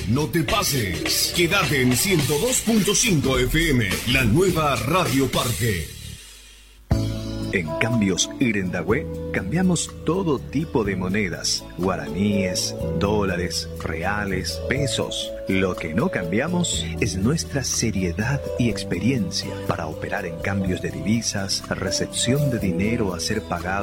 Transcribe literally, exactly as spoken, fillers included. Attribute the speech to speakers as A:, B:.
A: no te pases. Quédate en ciento dos punto cinco F M, la nueva Radio Parque.
B: En Cambios Irendahue cambiamos todo tipo de monedas, guaraníes, dólares, reales, pesos. Lo que no cambiamos es nuestra seriedad y experiencia para operar en cambios de divisas, recepción de dinero a ser pagado